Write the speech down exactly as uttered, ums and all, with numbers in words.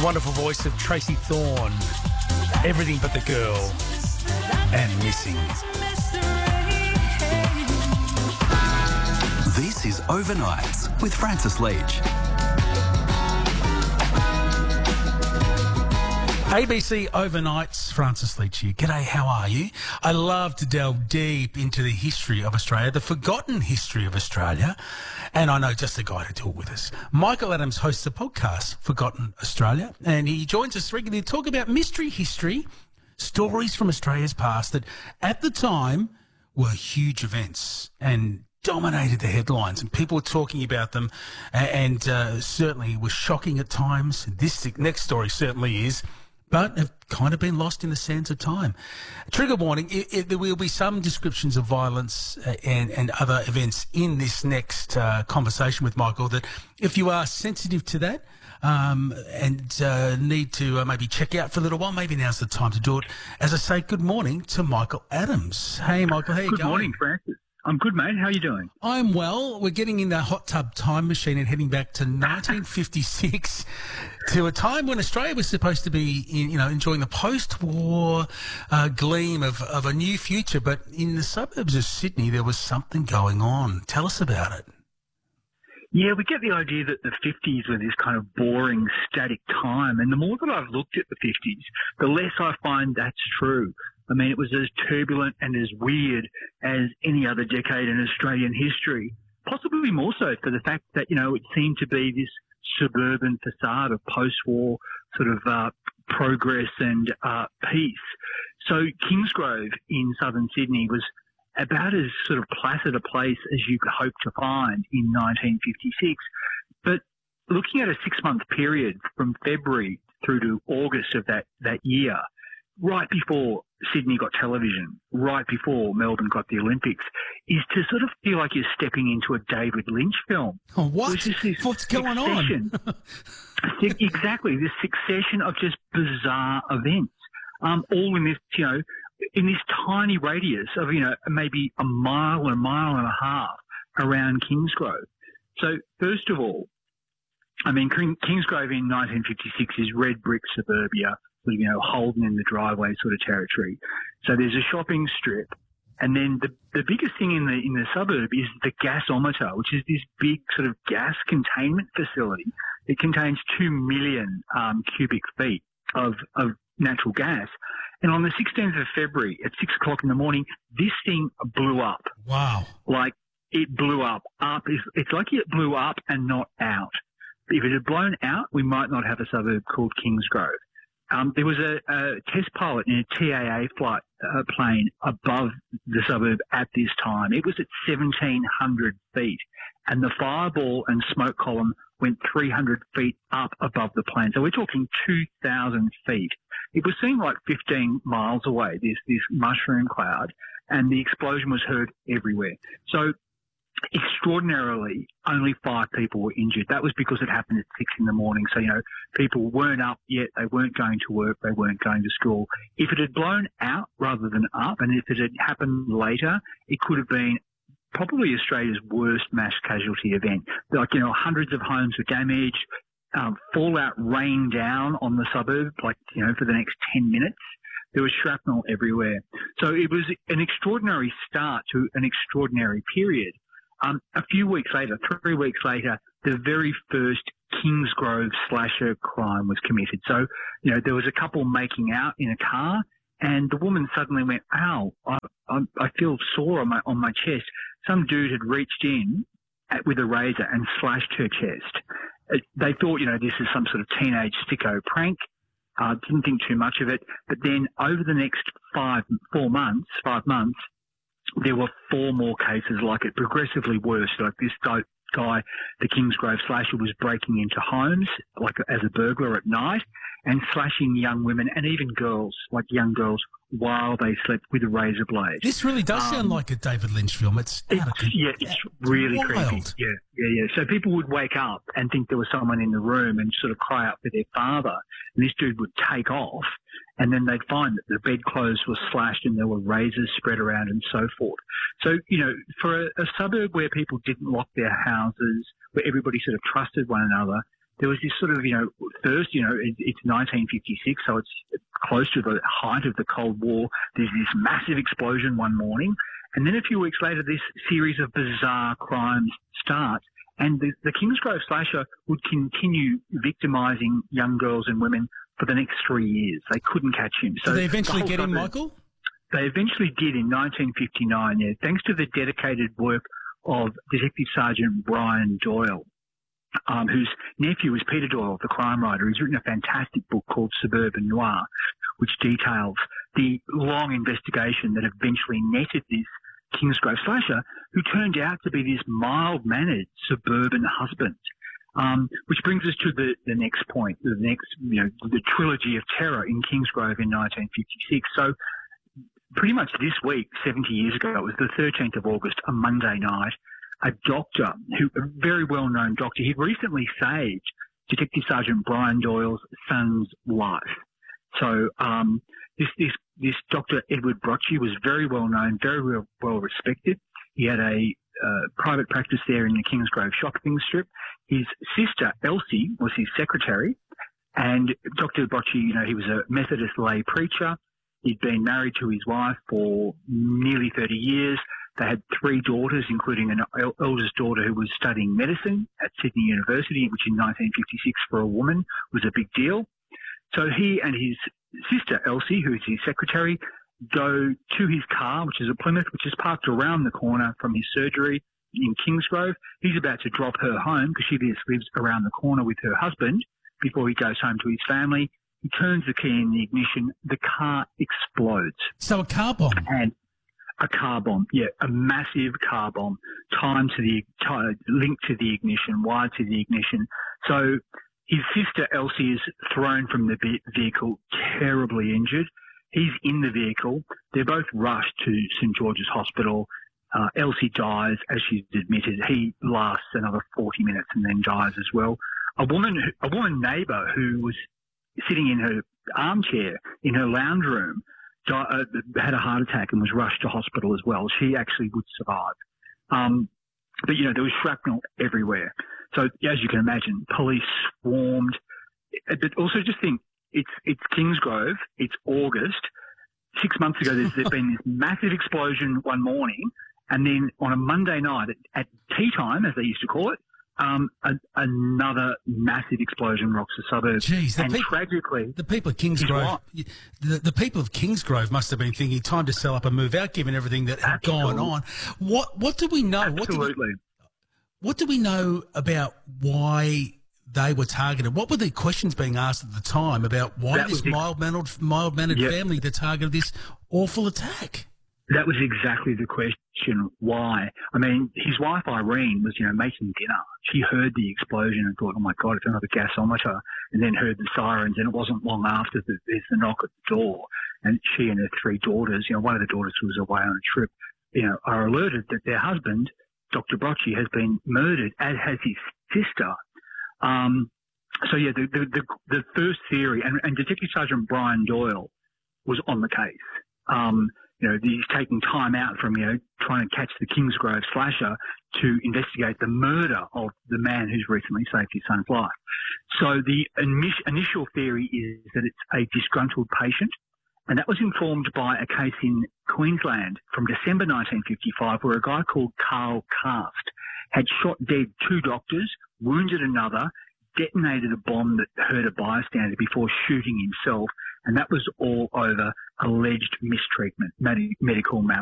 wonderful voice of Tracy Thorn. Everything But the Girl and Missing. This is Overnights with Francis Leach. A B C Overnights, Francis Leach here. G'day, how are you? I love to delve deep into the history of Australia, the forgotten history of Australia, and I know just the guy to do it with us. Michael Adams hosts a podcast, Forgotten Australia, and he joins us regularly to talk about mystery history, stories from Australia's past that at the time were huge events and dominated the headlines, and people were talking about them, and uh, certainly were shocking at times. This next story certainly is, but have kind of been lost in the sands of time. Trigger warning, it, it, there will be some descriptions of violence uh, and, and other events in this next uh, conversation with Michael that if you are sensitive to that um, and uh, need to uh, maybe check out for a little while, maybe now's the time to do it. As I say, good morning to Michael Adams. Hey, Michael, how you good going? Good morning, Francis. I'm good, mate. How are you doing? I'm well. We're getting in the hot tub time machine and heading back to nineteen fifty-six to a time when Australia was supposed to be, in, you know, enjoying the post-war uh, gleam of, of a new future. But in the suburbs of Sydney, there was something going on. Tell us about it. Yeah, we get the idea that the fifties were this kind of boring, static time. And the more that I've looked at the fifties, the less I find that's true. I mean, it was as turbulent and as weird as any other decade in Australian history, possibly more so for the fact that, you know, it seemed to be this suburban facade of post-war sort of uh, progress and uh, peace. So Kingsgrove in southern Sydney was about as sort of placid a place as you could hope to find in nineteen fifty-six. But looking at a six-month period from February through to August of that, that year, right before Sydney got television, right before Melbourne got the Olympics, is to sort of feel like you're stepping into a David Lynch film. Oh, what? What's going on? Exactly, this succession of just bizarre events, um, all in this, you know, in this tiny radius of, you know, maybe a mile and a mile and a half around Kingsgrove. So, first of all, I mean, Kingsgrove in nineteen fifty-six is red brick suburbia, you know, Holden in the driveway sort of territory. So there's a shopping strip. And then the, the biggest thing in the, in the suburb is the gasometer, which is this big sort of gas containment facility. It contains two million um, cubic feet of, of natural gas. And on the sixteenth of February at six o'clock in the morning, this thing blew up. Wow. Like it blew up. Up. It's, it's like it blew up and not out. If it had blown out, we might not have a suburb called Kingsgrove. Um, there was a, a test pilot in a T A A flight uh, plane above the suburb at this time. It was at seventeen hundred feet, and the fireball and smoke column went three hundred feet up above the plane. So we're talking two thousand feet. It was seen like fifteen miles away, this, this mushroom cloud, and the explosion was heard everywhere. So extraordinarily, only five people were injured. That was because it happened at six in the morning. So, you know, people weren't up yet. They weren't going to work. They weren't going to school. If it had blown out rather than up, and if it had happened later, it could have been probably Australia's worst mass casualty event. Like, you know, hundreds of homes were damaged. Um, fallout rained down on the suburb, like, you know, for the next ten minutes. There was shrapnel everywhere. So it was an extraordinary start to an extraordinary period. Um, a few weeks later, three weeks later, the very first Kingsgrove slasher crime was committed. So, you know, there was a couple making out in a car, and the woman suddenly went, ow, I, I, I feel sore on my, on my chest. Some dude had reached in at, with a razor and slashed her chest. It, they thought, you know, this is some sort of teenage sicko prank. Uh, didn't think too much of it. But then over the next five, four months, five months, there were four more cases like it, progressively worse. Like this guy, the Kingsgrove slasher, was breaking into homes, like as a burglar at night, and slashing young women and even girls, like young girls, while they slept with a razor blade. This really does um, sound like a David Lynch film. It's, it's out of, yeah, it's really wild. creepy. Yeah, yeah, yeah. So people would wake up and think there was someone in the room and sort of cry out for their father, and this dude would take off, and then they'd find that the bedclothes were slashed and there were razors spread around and so forth. So, you know, for a, a suburb where people didn't lock their houses, where everybody sort of trusted one another, there was this sort of, you know, first, you know, it, it's nineteen fifty-six, so it's close to the height of the Cold War. There's this massive explosion one morning. And then a few weeks later, this series of bizarre crimes starts. And the, the Kingsgrove slasher would continue victimising young girls and women for the next three years. They couldn't catch him. So did they eventually the get him, suburb, Michael? They eventually did in nineteen fifty-nine, yeah, thanks to the dedicated work of Detective Sergeant Brian Doyle, um, whose nephew is Peter Doyle, the crime writer. He's written a fantastic book called Suburban Noir, which details the long investigation that eventually netted this Kingsgrove slasher, who turned out to be this mild-mannered suburban husband. Um, which brings us to the, the next point, the next, you know, the trilogy of terror in Kingsgrove in nineteen fifty-six. So pretty much this week, seventy years ago, it was the thirteenth of August, a Monday night, a doctor, who a very well-known doctor, he'd recently saved Detective Sergeant Brian Doyle's son's life. So um, this, this, this Doctor Edward Brocci was very well-known, very well, well respected. He had a uh, private practice there in the Kingsgrove shopping strip. His sister, Elsie, was his secretary. And Doctor Brocci, you know, he was a Methodist lay preacher. He'd been married to his wife for nearly thirty years. They had three daughters, including an el- eldest daughter who was studying medicine at Sydney University, which in nineteen fifty-six for a woman was a big deal. So he and his sister, Elsie, who is his secretary, go to his car, which is a Plymouth, which is parked around the corner from his surgery in Kingsgrove. He's about to drop her home because she lives around the corner with her husband before he goes home to his family. He turns the key in the ignition. The car explodes. So a car bomb. And a car bomb, yeah, a massive car bomb, timed to the, t- linked to the ignition, wired to the ignition. So his sister Elsie is thrown from the vehicle, terribly injured. He's in the vehicle. They're both rushed to St George's Hospital. Uh, Elsie dies, as she's admitted. He lasts another forty minutes and then dies as well. A woman, a woman neighbour who was sitting in her armchair in her lounge room, di- uh, had a heart attack and was rushed to hospital as well. She actually would survive. Um, but, you know, there was shrapnel everywhere. So, as you can imagine, police swarmed. But also just think, it's it's Kingsgrove, it's August. Six months ago, there's, there's been this massive explosion one morning, and then on a Monday night at, at tea time, as they used to call it, Um, a, another massive explosion rocks the suburb. Jeez, the and people, tragically, the people of Kingsgrove, the, the people of Kingsgrove must have been thinking, time to sell up and move out, given everything that had Absolutely. gone on. What what do we know? Absolutely. What do we, what do we know about why they were targeted? What were the questions being asked at the time about why That this was mild-mannered, mild-mannered Yep. family that targeted this awful attack? That was exactly the question. Why? I mean, his wife Irene was, you know, making dinner. She heard the explosion and thought, "Oh my God, it's another gasometer," and then heard the sirens. And it wasn't long after that there's the knock at the door, and she and her three daughters, you know, one of the daughters who was away on a trip, you know, are alerted that their husband, Doctor Brocci, has been murdered, as has his sister. Um, so yeah, the the, the the first theory, and, and Detective Sergeant Brian Doyle was on the case. Um, You know, he's taking time out from, you know, trying to catch the Kingsgrove slasher to investigate the murder of the man who's recently saved his son's life. So the init- initial theory is that it's a disgruntled patient, and that was informed by a case in Queensland from December nineteen fifty-five where a guy called Carl Cast had shot dead two doctors, wounded another, detonated a bomb that hurt a bystander before shooting himself, and that was all over alleged mistreatment, med- medical malpractice.